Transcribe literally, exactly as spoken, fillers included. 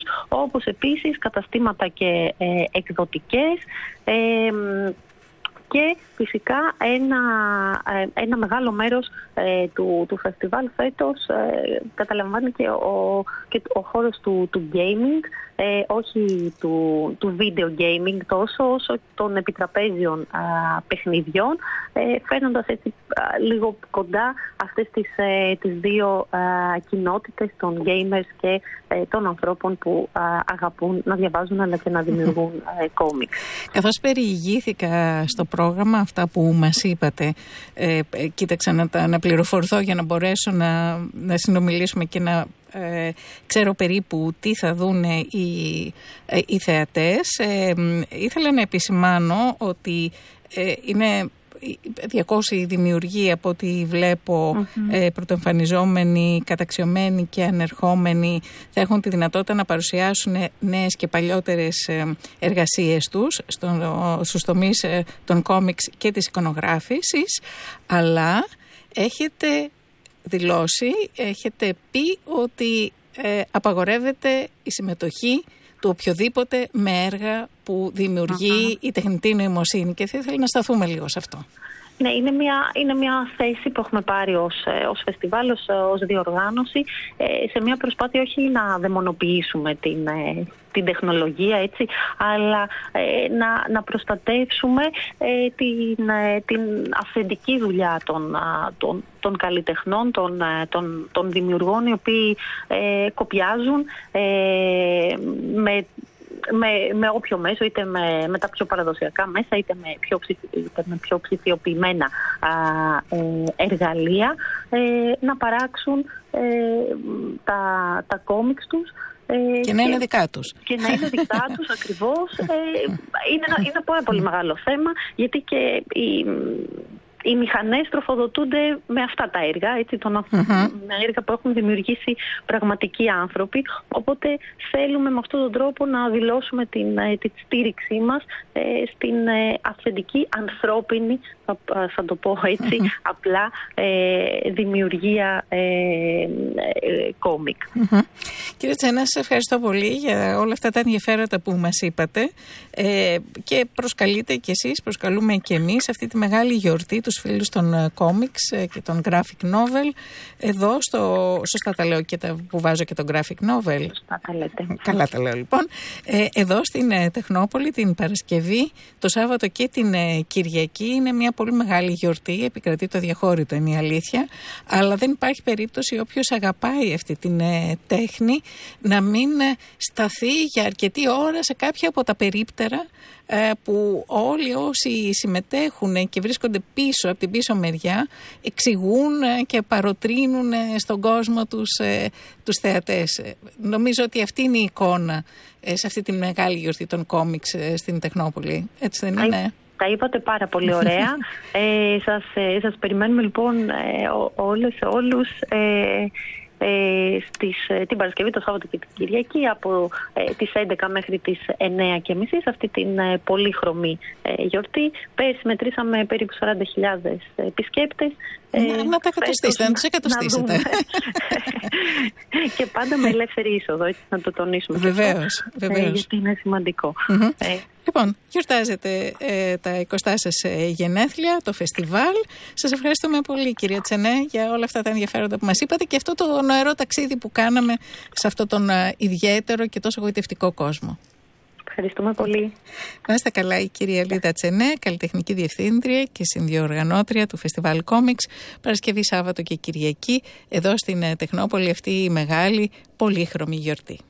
όπως επίσης καταστήματα και ε, εκδοτικές, ε, και φυσικά ένα, ένα μεγάλο μέρος ε, του, του φεστιβάλ φέτος ε, καταλαμβάνει και ο, και ο χώρος του, του gaming, ε, όχι του, του video gaming τόσο όσο των επιτραπέζιων α, παιχνιδιών, ε, φέρνοντας έτσι α, λίγο κοντά αυτές τις, ε, τις δύο α, κοινότητες των gamers και ε, των ανθρώπων που α, αγαπούν να διαβάζουν αλλά και να δημιουργούν κόμικ. Καθώς περιηγήθηκα στο πρόγραμμα αυτά που μας είπατε, ε, κοίταξα να, τα, να πληροφορθώ για να μπορέσω να, να συνομιλήσουμε και να ε, ξέρω περίπου τι θα δουν οι, ε, οι θεατές. Ε, ήθελα να επισημάνω ότι ε, είναι διακόσιοι δημιουργοί από ό,τι βλέπω, mm-hmm. ε, πρωτοεμφανιζόμενοι, καταξιωμένοι και ανερχόμενοι θα έχουν τη δυνατότητα να παρουσιάσουν νέες και παλιότερες εργασίες τους στο, στους τομείς ε, των κόμιξ και της εικονογράφησης, αλλά έχετε δηλώσει, έχετε πει ότι ε, απαγορεύεται η συμμετοχή του οποιοδήποτε με έργα που δημιουργεί uh-huh. η τεχνητή νοημοσύνη, και θα ήθελα να σταθούμε λίγο σε αυτό. Ναι, είναι μια, είναι μια θέση που έχουμε πάρει ως, ως φεστιβάλ, ως, ως διοργάνωση, σε μια προσπάθεια όχι να δαιμονοποιήσουμε την, την τεχνολογία, έτσι, αλλά να, να προστατεύσουμε την, την αυθεντική δουλειά των, των, των καλλιτεχνών, των, των, των δημιουργών, οι οποίοι ε, κοπιάζουν ε, με Με, με όποιο μέσο, είτε με, με τα πιο παραδοσιακά μέσα, είτε με πιο, ψηφι, είτε με πιο ψηφιοποιημένα α, ε, εργαλεία, ε, να παράξουν ε, τα, τα κόμιξ τους. Ε, και να είναι δικά τους. Και να είναι δικά τους ακριβώς. Ε, είναι, ένα, είναι πάρα πολύ μεγάλο θέμα, γιατί και η... Οι μηχανές τροφοδοτούνται με αυτά τα έργα, έτσι, τον, mm-hmm. με έργα που έχουν δημιουργήσει πραγματικοί άνθρωποι. Οπότε θέλουμε με αυτόν τον τρόπο να δηλώσουμε την, την στήριξή μας ε, στην ε, αυθεντική ανθρώπινη, θα, θα το πω έτσι, mm-hmm. απλά ε, δημιουργία ε, ε, κόμικ. Mm-hmm. Κύριε Τσενέ, σας ευχαριστώ πολύ για όλα αυτά τα ενδιαφέροντα που μας είπατε, ε, και προσκαλείτε κι εσείς, προσκαλούμε και εμείς αυτή τη μεγάλη γιορτή, τους φίλους των κόμιξ και των graphic novel, εδώ στο, σωστά τα λέω και τα, που βάζω και τον graphic novel. Σωστά τα λέτε. Καλά τα λέω λοιπόν. Ε, εδώ στην ε, Τεχνόπολη την Παρασκευή, το Σάββατο και την ε, Κυριακή είναι μια πολύ μεγάλη γιορτή, επικρατεί το διαχώρητο, είναι η αλήθεια, αλλά δεν υπάρχει περίπτωση όποιος αγαπάει αυτή την ε, τέχνη να μην ε, σταθεί για αρκετή ώρα σε κάποια από τα περίπτερα που όλοι όσοι συμμετέχουν και βρίσκονται πίσω από την πίσω μεριά εξηγούν και παροτρύνουν στον κόσμο τους, τους θεατές. Νομίζω ότι αυτή είναι η εικόνα σε αυτή τη μεγάλη γιορτή των κόμιξ στην Τεχνόπολη. Έτσι δεν είναι? Τα είπατε πάρα πολύ ωραία. ε, σας, ε, σας περιμένουμε λοιπόν ε, όλες, όλους ε, Ε, στις, ε, την Παρασκευή, το Σάββατο και την Κυριακή από ε, τις έντεκα μέχρι τις εννέα και μισή σε αυτή την ε, πολύχρωμη ε, γιορτή. Πέρσι μετρήσαμε περίπου σαράντα χιλιάδες επισκέπτες. Ε, να, να τα εκατοστήσετε, να τους εκατοστήσετε. Και πάντα με ελεύθερη είσοδο, έτσι, να το τονίσουμε. Βεβαίως, βεβαίως. Ε, γιατί είναι σημαντικό. Mm-hmm. Ε, Λοιπόν, γιορτάζετε ε, τα εικοστά σας ε, γενέθλια, το φεστιβάλ. Σας ευχαριστούμε πολύ, κυρία Τσενέ, για όλα αυτά τα ενδιαφέροντα που μας είπατε και αυτό το νοερό ταξίδι που κάναμε σε αυτό τον ε, ιδιαίτερο και τόσο γοητευτικό κόσμο. Ευχαριστούμε πολύ. Να είστε καλά, η κυρία Λίδα Τσενέ, καλλιτεχνική διευθύντρια και συνδιοργανώτρια του Φεστιβάλ Κόμιξ, Παρασκευή, Σάββατο και Κυριακή, εδώ στην Τεχνόπολη, αυτή η μεγάλη πολύχρωμη γιορτή.